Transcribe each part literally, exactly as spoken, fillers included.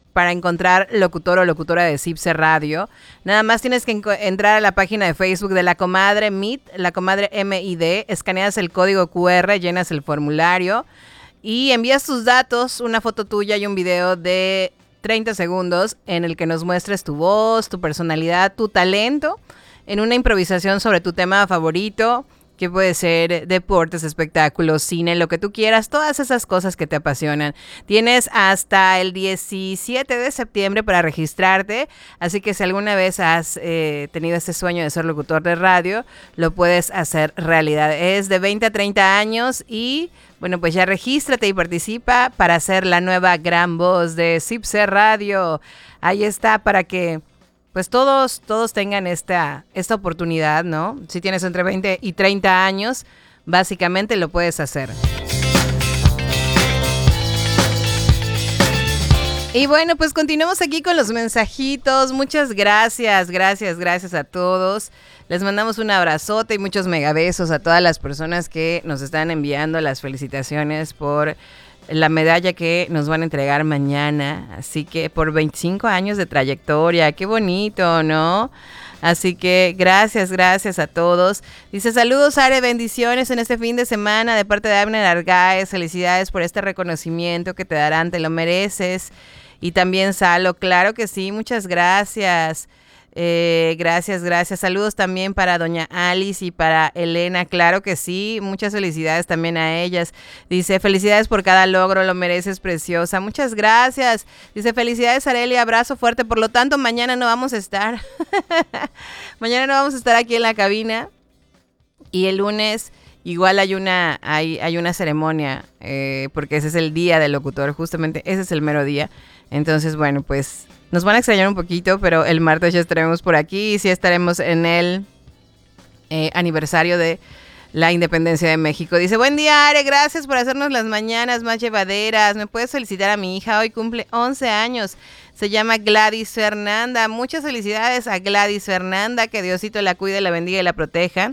para encontrar locutor o locutora de Cipse Radio. Nada más tienes que enco- entrar a la página de Facebook de La Comadre M I D, La Comadre M I D, escaneas el código Q R, llenas el formulario y envías tus datos, una foto tuya y un video de treinta segundos en el que nos muestres tu voz, tu personalidad, tu talento en una improvisación sobre tu tema favorito, que puede ser deportes, espectáculos, cine, lo que tú quieras, todas esas cosas que te apasionan. Tienes hasta el diecisiete de septiembre para registrarte, así que si alguna vez has eh, tenido este sueño de ser locutor de radio, lo puedes hacer realidad. Es de veinte a treinta años y bueno, pues ya regístrate y participa para ser la nueva gran voz de Cipse Radio. Ahí está para que pues todos, todos tengan esta, esta oportunidad, ¿no? Si tienes entre veinte y treinta años, básicamente lo puedes hacer. Y bueno, pues continuamos aquí con los mensajitos. Muchas gracias, gracias, gracias a todos. Les mandamos un abrazote y muchos megabesos a todas las personas que nos están enviando las felicitaciones por la medalla que nos van a entregar mañana. Así que por veinticinco años de trayectoria, qué bonito, ¿no? Así que gracias, gracias a todos. Dice, saludos, Are, bendiciones en este fin de semana de parte de Abner Argáez. Felicidades por este reconocimiento que te darán, te lo mereces. Y también Salo, claro que sí, muchas gracias. Eh, gracias, gracias. Saludos también para doña Alice y para Elena, claro que sí, muchas felicidades también a ellas. Dice, felicidades por cada logro, lo mereces, preciosa. Muchas gracias. Dice, felicidades, Arely, abrazo fuerte. Por lo tanto, mañana no vamos a estar. Mañana no vamos a estar aquí en la cabina. Y el lunes igual hay una, hay, hay una ceremonia, eh, porque ese es el día del locutor, justamente ese es el mero día. Entonces, bueno, pues nos van a extrañar un poquito, pero el martes ya estaremos por aquí y sí estaremos en el eh, aniversario de la independencia de México. Dice, buen día, Are, gracias por hacernos las mañanas más llevaderas. ¿Me puedes felicitar a mi hija? Hoy cumple once años. Se llama Gladys Fernanda. Muchas felicidades a Gladys Fernanda. Que Diosito la cuide, la bendiga y la proteja.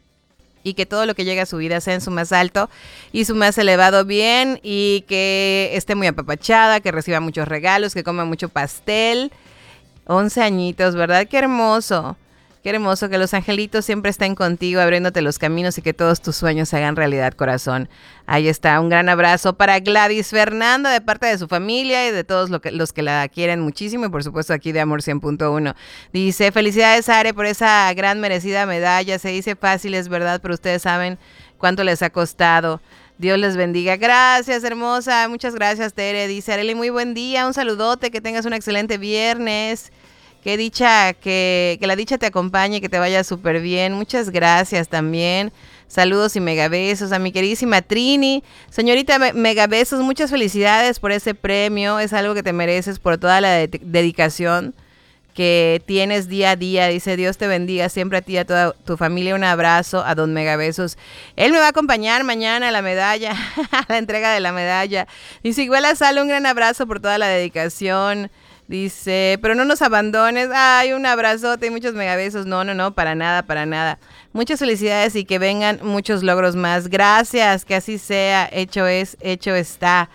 Y que todo lo que llegue a su vida sea en su más alto y su más elevado bien, y que esté muy apapachada, que reciba muchos regalos, que coma mucho pastel. once añitos, ¿verdad? Qué hermoso, qué hermoso que los angelitos siempre estén contigo, abriéndote los caminos y que todos tus sueños se hagan realidad, corazón. Ahí está, un gran abrazo para Gladys Fernanda de parte de su familia y de todos lo que, los que la quieren muchísimo y por supuesto aquí de Amor cien punto uno. Dice, felicidades, Are, por esa gran merecida medalla. Se dice fácil, es verdad, pero ustedes saben cuánto les ha costado. Dios les bendiga. Gracias, hermosa. Muchas gracias, Tere. Dice, Arely, muy buen día, un saludote, que tengas un excelente viernes. Qué dicha, que, que la dicha te acompañe, que te vaya súper bien. Muchas gracias también. Saludos y megabesos a mi queridísima Trini. Señorita me Megabesos, muchas felicidades por ese premio. Es algo que te mereces por toda la de dedicación que tienes día a día. Dice, Dios te bendiga siempre a ti y a toda tu familia. Un abrazo a don Megabesos. Él me va a acompañar mañana a la medalla, a la entrega de la medalla. Dice, igual a Salo, un gran abrazo por toda la dedicación. Dice, pero no nos abandones. Ay, un abrazote y muchos megabesos. No, no, no, para nada, para nada. Muchas felicidades y que vengan muchos logros más. Gracias, que así sea. Hecho es, hecho está.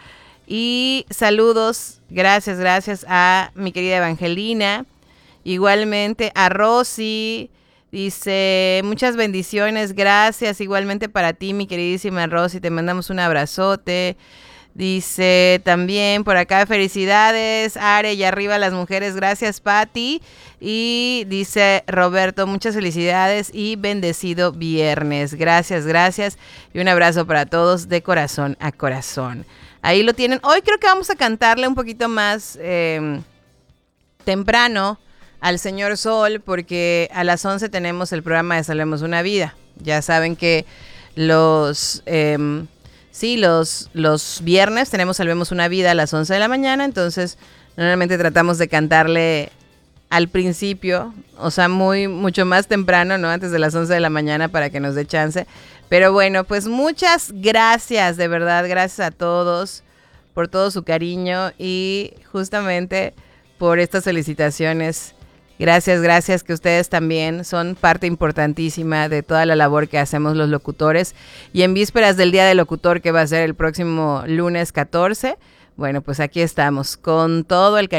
Y saludos, gracias, gracias a mi querida Evangelina. Igualmente a Rosy. Dice, muchas bendiciones, gracias. Igualmente para ti, mi queridísima Rosy. Te mandamos un abrazote. Dice también por acá, felicidades, Are, y arriba las mujeres, gracias, Patti. Y dice Roberto, muchas felicidades y bendecido viernes. Gracias, gracias. Y un abrazo para todos de corazón a corazón. Ahí lo tienen. Hoy creo que vamos a cantarle un poquito más eh, temprano al Señor Sol, porque a las once tenemos el programa de Salvemos una Vida. Ya saben que los... Eh, Sí, los, los viernes tenemos Salvemos una Vida a las once de la mañana, entonces normalmente tratamos de cantarle al principio, o sea, muy mucho más temprano, ¿no? Antes de las once de la mañana para que nos dé chance. Pero bueno, pues muchas gracias, de verdad, gracias a todos por todo su cariño y justamente por estas felicitaciones. Gracias, gracias, que ustedes también son parte importantísima de toda la labor que hacemos los locutores. Y en vísperas del Día del Locutor, que va a ser el próximo lunes catorce, bueno, pues aquí estamos con todo el cariño.